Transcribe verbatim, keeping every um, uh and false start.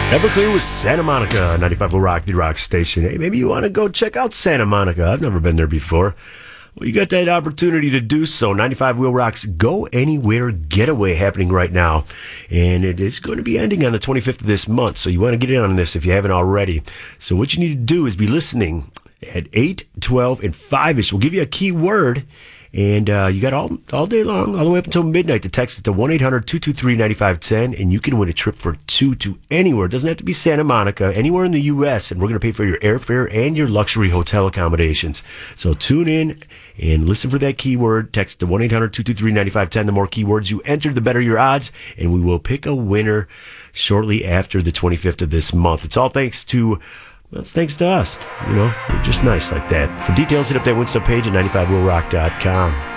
Everclear with Santa Monica, ninety-five will rock, the rock station. Hey, maybe you want to go check out Santa Monica. I've never been there before. Well, you got that opportunity to do so. ninety-five Wheel Rock's Go Anywhere Getaway happening right now. And it is going to be ending on the twenty-fifth of this month. So you want to get in on this if you haven't already. So what you need to do is be listening at eight, twelve, and five-ish. We'll give you a key word. And uh, you got all all day long, all the way up until midnight, to text it to one eight hundred two two three nine five one zero, and you can win a trip for two to anywhere. It doesn't have to be Santa Monica, anywhere in the U S, and we're going to pay for your airfare and your luxury hotel accommodations. So tune in and listen for that keyword. Text to one eight hundred two two three nine five one zero. The more keywords you enter, the better your odds, and we will pick a winner shortly after the twenty-fifth of this month. It's all thanks to... That's thanks to us. You know, we're just nice like that. For details, hit up that Winstop page at ninety-five will rock dot com.